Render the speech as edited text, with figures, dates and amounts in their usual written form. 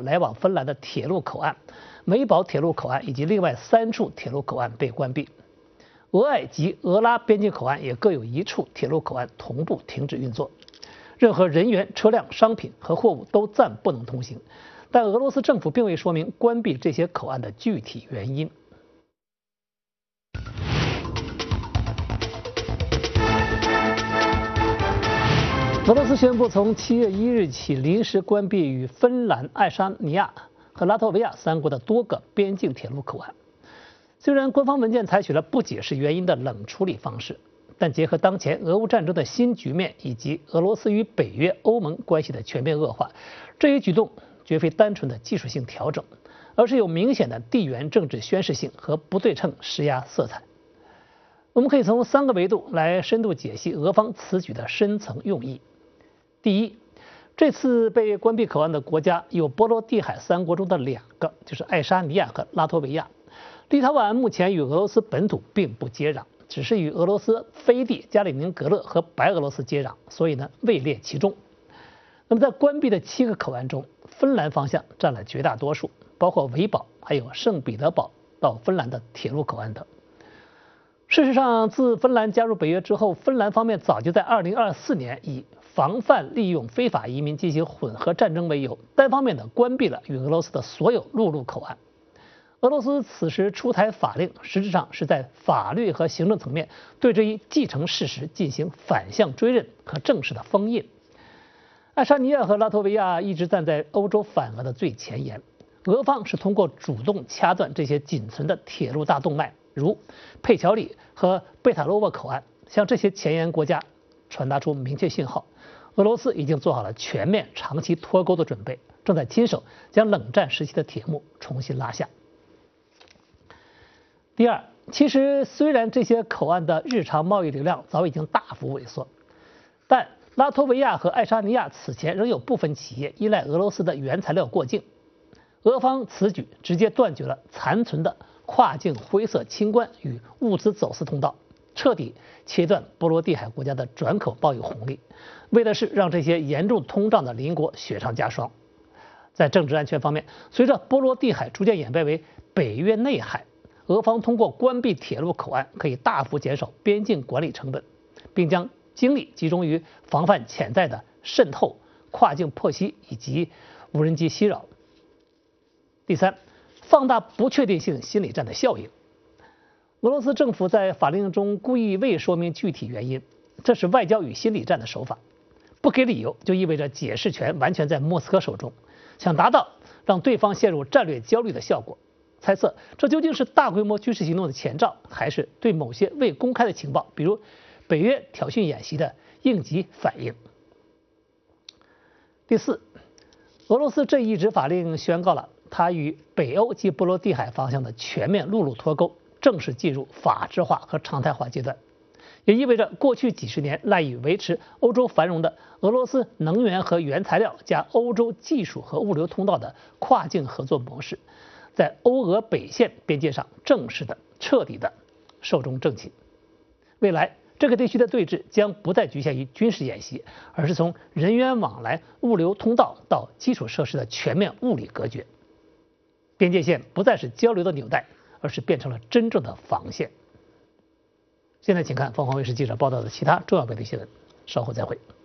来往芬兰的铁路口岸、梅堡铁路口岸以及另外3处铁路口岸被关闭。俄爱及俄拉边境口岸也各有1处铁路口岸同步停止运作，任何人员、车辆、商品和货物都暂不能通行。但俄罗斯政府并未说明关闭这些口岸的具体原因。俄罗斯宣布从7月1日起临时关闭与芬兰、爱沙尼亚和拉脱维亚3国的多个边境铁路口岸。虽然官方文件采取了不解释原因的冷处理方式，但结合当前俄乌战争的新局面以及俄罗斯与北约、欧盟关系的全面恶化，这一举动绝非单纯的技术性调整，而是有明显的地缘政治宣示性和不对称施压色彩。我们可以从3个维度来深度解析俄方此举的深层用意。第一，这次被关闭口岸的国家有波罗的海3国中的2个，就是爱沙尼亚和拉脱维亚。立陶宛目前与俄罗斯本土并不接壤，只是与俄罗斯飞地加里宁格勒和白俄罗斯接壤，所以位列其中。那么在关闭的7个口岸中，芬兰方向占了绝大多数，包括维堡还有圣彼得堡到芬兰的铁路口岸等。事实上，自芬兰加入北约之后，芬兰方面早就在2024年以防范利用非法移民进行混合战争为由，单方面的关闭了与俄罗斯的所有陆路口岸。俄罗斯此时出台法令，实质上是在法律和行政层面对这一既成事实进行反向追认和正式的封印。爱沙尼亚和拉脱维亚一直站在欧洲反俄的最前沿，俄方是通过主动掐断这些仅存的铁路大动脉，如佩乔里和贝塔洛沃口岸，向这些前沿国家传达出明确信号：俄罗斯已经做好了全面长期脱钩的准备，正在亲手将冷战时期的铁幕重新拉下。第二，其实虽然这些口岸的日常贸易流量早已经大幅萎缩，但拉脱维亚和爱沙尼亚此前仍有部分企业依赖俄罗斯的原材料过境。俄方此举直接断绝了残存的跨境灰色清关与物资走私通道，彻底切断波罗的海国家的转口贸易红利，为的是让这些严重通胀的邻国雪上加霜。在政治安全方面，随着波罗的海逐渐演变为北约内海，俄方通过关闭铁路口岸，可以大幅减少边境管理成本，并将精力集中于防范潜在的渗透、跨境破袭以及无人机袭扰。第三，放大不确定性心理战的效应。俄罗斯政府在法令中故意未说明具体原因，这是外交与心理战的手法。不给理由就意味着解释权完全在莫斯科手中，想达到让对方陷入战略焦虑的效果。猜测这究竟是大规模军事行动的前兆，还是对某些未公开的情报，比如北约挑衅演习的应急反应。第四，俄罗斯这一纸法令宣告了它与北欧及波罗的海方向的全面陆路脱钩正式进入法制化和常态化阶段，也意味着过去几十年赖以维持欧洲繁荣的俄罗斯能源和原材料加欧洲技术和物流通道的跨境合作模式，在欧俄北线边界上正式的、彻底的寿终正寝。未来这个地区的对峙将不再局限于军事演习，而是从人员往来、物流通道到基础设施的全面物理隔绝。边界线不再是交流的纽带，而是变成了真正的防线。现在请看凤凰卫视记者报道的其他重要本地新闻，稍后再会。